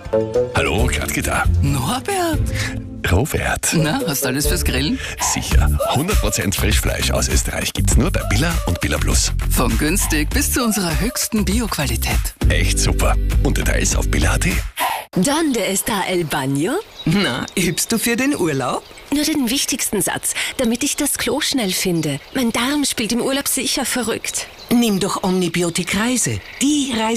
Hallo, Gradke da. Norbert, Robert. na, hast du alles fürs Grillen? Sicher. 100% Frischfleisch aus Österreich gibt's nur bei Billa und Billa Plus. Von günstig bis zu unserer höchsten Bioqualität. Echt super. Und Details auf billa.at. ¿Dónde está el baño? Na, übst du für den Urlaub? Nur den wichtigsten Satz, damit ich das Klo schnell finde. Mein Darm spielt im Urlaub sicher verrückt. Nimm doch Omnibiotik Reise. Die Reise